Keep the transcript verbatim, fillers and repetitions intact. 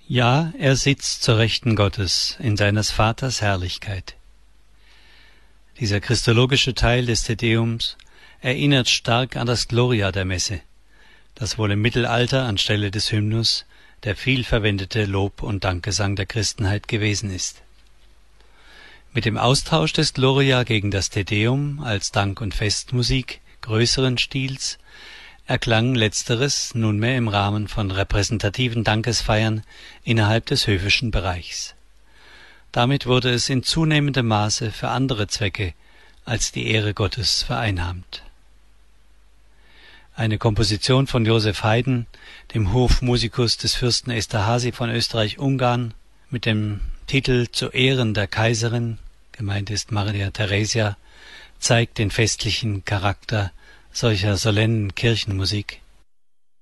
Ja, er sitzt zur Rechten Gottes in seines Vaters Herrlichkeit. Dieser christologische Teil des Te Deums erinnert stark an das Gloria der Messe, das wohl im Mittelalter anstelle des Hymnus der viel verwendete Lob- und Dankgesang der Christenheit gewesen ist. Mit dem Austausch des Gloria gegen das Te Deum als Dank- und Festmusik größeren Stils erklang letzteres nunmehr im Rahmen von repräsentativen Dankesfeiern innerhalb des höfischen Bereichs. Damit wurde es in zunehmendem Maße für andere Zwecke als die Ehre Gottes vereinnahmt. Eine Komposition von Joseph Haydn, dem Hofmusikus des Fürsten Esterházy von Österreich-Ungarn, mit dem Titel Zu Ehren der Kaiserin, gemeint ist Maria Theresia, zeigt den festlichen Charakter solcher solennen Kirchenmusik,